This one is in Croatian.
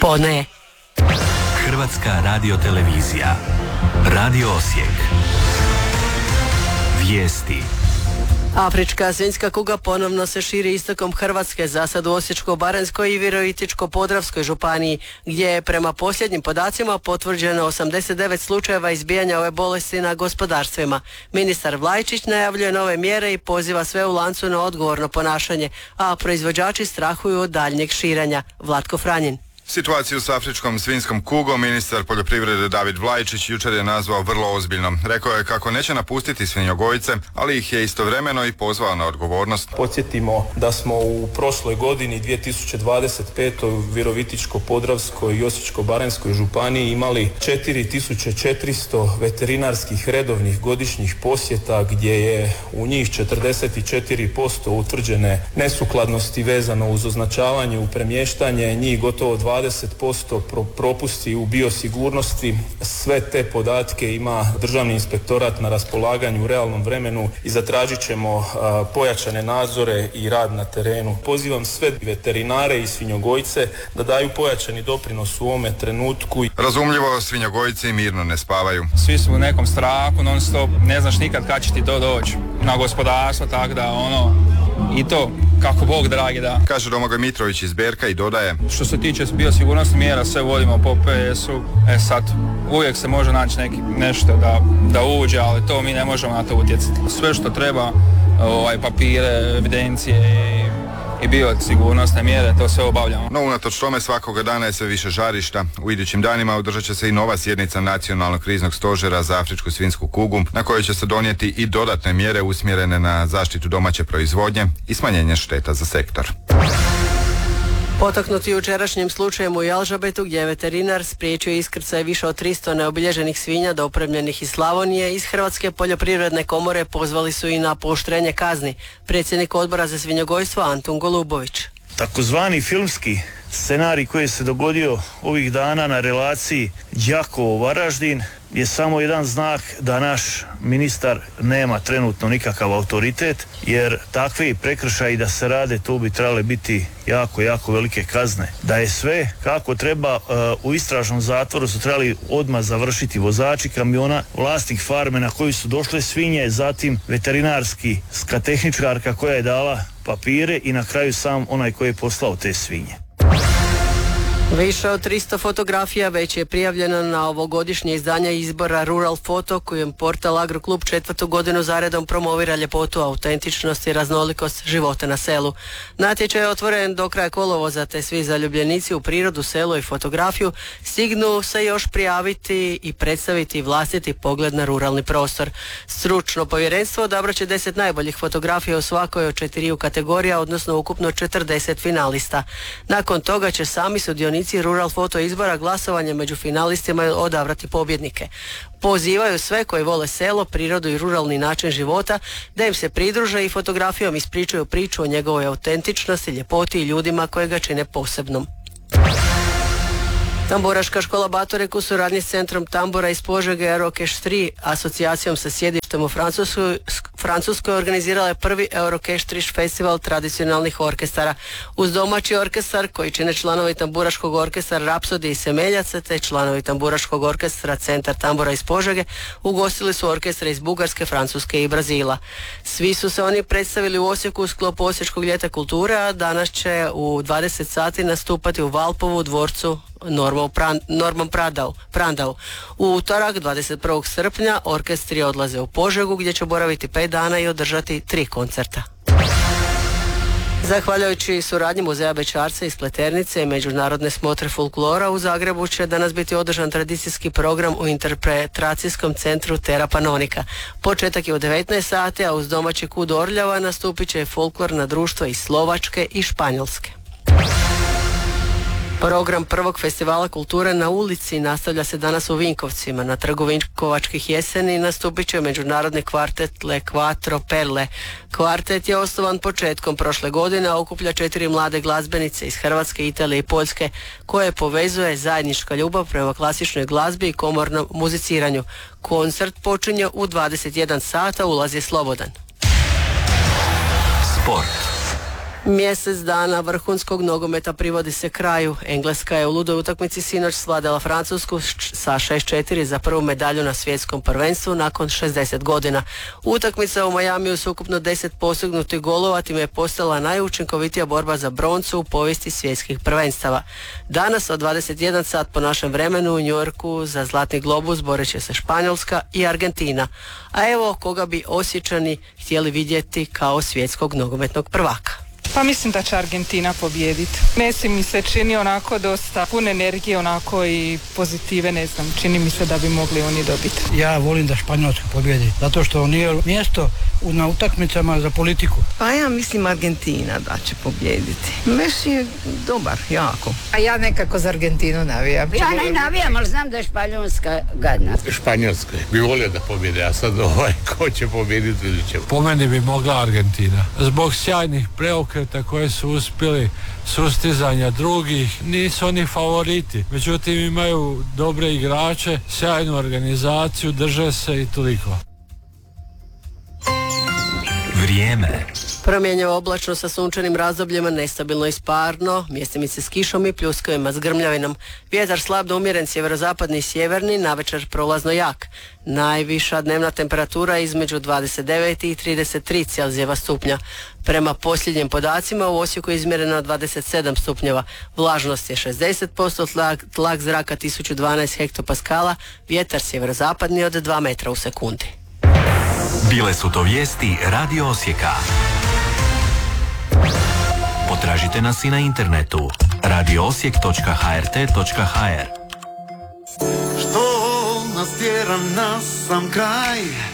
Spoznaje. Hrvatska radiotelevizija. Radio Osijek. Vijesti. Afrička svinjska kuga ponovno se širi istokom Hrvatske, zasad u Osječko-baranjskoj i Virovitičko-podravskoj županiji, gdje je prema posljednjim podacima potvrđeno 89 slučajeva izbijanja ove bolesti na gospodarstvima. Ministar Vlajčić najavljuje nove mjere i poziva sve u lancu na odgovorno ponašanje, a proizvođači strahuju od daljnjeg širenja. Vlatko Franjin. Situaciju s afričkom svinjskom kugom ministar poljoprivrede David Vlajčić jučer je nazvao vrlo ozbiljnom. Rekao je kako neće napustiti svinjogojce, ali ih je istovremeno i pozvao na odgovornost. Podsjetimo da smo u prošloj godini 2025. u Virovitičko-podravskoj i Osječko-baranjskoj županiji imali 4400 veterinarskih redovnih godišnjih posjeta, gdje je u njih 44% utvrđene nesukladnosti vezano uz označavanje, u premještanje, njih gotovo 20% propusti u biosigurnosti. Sve te podatke ima Državni inspektorat na raspolaganju u realnom vremenu i zatražit ćemo pojačane nadzore i rad na terenu. Pozivam sve veterinare i svinjogojce da daju pojačani doprinos u ovome trenutku. Razumljivo, svinjogojci mirno ne spavaju. Svi su u nekom strahu, non stop, ne znaš nikad kad će ti to doći na gospodarstvo, tako da i to kako Bog dragi da. Kaže Domagoj Mitrović iz Berka i dodaje: što se tiče biosigurnosnih mjera, sve vodimo po PS-u. Sad uvijek se može naći nešto da uđe, ali to mi ne možemo na to utjecati. Sve što treba, papire, evidencije i biosigurnosne mjere, to sve obavljamo. No unatoč tome svakoga dana je sve više žarišta. U idućim danima održat će se i nova sjednica Nacionalnog kriznog stožera za afričku svinjsku kugu, na kojoj će se donijeti i dodatne mjere usmjerene na zaštitu domaće proizvodnje i smanjenje šteta za sektor. Potaknuti jučerašnjim slučajem u Jalžabetu, gdje je veterinar spriječio iskrcaj više od 300 neobilježenih svinja dopremljenih iz Slavonije, iz Hrvatske poljoprivredne komore pozvali su i na pooštrenje kazni. Predsjednik odbora za svinjogojstvo Antun Golubović. Takozvani filmski scenarij koji se dogodio ovih dana na relaciji Đakovo-Varaždin je samo jedan znak da naš ministar nema trenutno nikakav autoritet, jer takvi prekršaji da se rade, tu bi trebale biti jako velike kazne. Da je sve kako treba, u istražnom zatvoru su trebali odmah završiti vozači kamiona, vlasnik farme na koju su došle svinje, zatim veterinarska tehničarka koja je dala papire i na kraju sam onaj koji je poslao te svinje. Više od 300 fotografija već je prijavljeno na ovogodišnje izdanje izbora Rural Foto, kojem portal Agroklub 4. godinu zaredom promovira ljepotu, autentičnost i raznolikost života na selu. Natječaj je otvoren do kraja kolovoza, te svi zaljubljenici u prirodu, selo i fotografiju stignu se još prijaviti i predstaviti vlastiti pogled na ruralni prostor. Stručno povjerenstvo odabrat će 10 najboljih fotografija u svakoj od 4 kategorija, odnosno ukupno 40 finalista. Nakon toga će sami sudionici Rural Foto izbora glasovanje među finalistima odabrati pobjednike. Pozivaju sve koji vole selo, prirodu i ruralni način života da im se pridruže i fotografijom ispričaju priču o njegovoj autentičnosti, ljepoti i ljudima koje ga čine posebnom. Tamburaška škola Batorek u suradnji s centrom tambura iz Požege Euroclash 3, asocijacijom sa sjedištem u Francuskoj organizirala je prvi Euroclash 3 festival tradicionalnih orkestara. Uz domaći orkestar koji čine članovi tamburaškog orkestra Rapsodi i Semeljaca te članovi tamburaškog orkestra Centar tambura iz Požege, ugostili su orkestre iz Bugarske, Francuske i Brazila. Svi su se oni predstavili u Osijeku u sklopu Osječkog ljeta kulture, a danas će u 20 sati nastupati u Valpovu u dvorcu Normom Prandau. U utorak 21. srpnja orkestri odlaze u Požegu, gdje će boraviti 5 dana i održati 3 koncerta. Zahvaljujući suradnji Muzeja bećarca iz Pleternice i Međunarodne smotre folklora u Zagrebu će danas biti održan tradicijski program u interpretacijskom centru Terra Panonika. Početak je u 19 sati, a uz domaći kud Orljava nastupit će folklorna društva iz Slovačke i Španjolske. Program prvog festivala kulture na ulici nastavlja se danas u Vinkovcima. Na trgu Vinkovačkih jeseni nastupit će međunarodni kvartet Le Quattro Perle. Kvartet je osnovan početkom prošle godine, a okuplja 4 mlade glazbenice iz Hrvatske, Italije i Poljske, koje povezuje zajednička ljubav prema klasičnoj glazbi i komornom muziciranju. Koncert počinje u 21 sata, ulaz je slobodan. Sport. Mjesec dana vrhunskog nogometa privodi se kraju. Engleska je u ludoj utakmici sinoć svladala Francusku sa 6-4 za prvu medalju na svjetskom prvenstvu nakon 60 godina. Utakmica u Majamiju s ukupno 10 postignutih golova time je postala najučinkovitija borba za broncu u povijesti svjetskih prvenstava. Danas od 21 sat po našem vremenu u Njujorku za Zlatni globus borit će se Španjolska i Argentina. A evo koga bi Osječani htjeli vidjeti kao svjetskog nogometnog prvaka. Pa mislim da će Argentina pobijediti. Messi mi se čini onako dosta pun energije, onako i pozitive, ne znam, čini mi se da bi mogli oni dobiti. Ja volim da Španjolska pobjedi, zato što nije mjesto na utakmicama za politiku. Pa ja mislim Argentina da će pobijediti. Messi je dobar, jako. A ja nekako za Argentinu navijam. Ja ne navijam, ali znam da je Španjolska gadna. Španjolska bi volio da pobjede, a sad ko će pobjediti ili će. Po meni bi mogla Argentina. Zbog sjajnih preokreta koje su uspjeli, sustizanja drugih, nisu oni favoriti. Međutim, imaju dobre igrače, sjajnu organizaciju, drže se i toliko. Vrijeme. Promjenjivo oblačno sa sunčanim razdobljima, nestabilno i sparno, mjestimice s kišom i pljuskovima s grmljavinom. Vjetar slab do umjeren sjeverozapadni i sjeverni, navečer prolazno jak. Najviša dnevna temperatura između 29 i 33 Celzijeva stupnja. Prema posljednjim podacima u Osijeku je izmjereno 27 stupnjeva. Vlažnost je 60%, tlak zraka 1012 hektopaskala, vjetar sjeverozapadni od 2 metra u sekundi. Bile su to vijesti Radio Osijeka. Potražite nas i na internetu radioosijek.hrt.hr. Što nas tjera na sam kraj?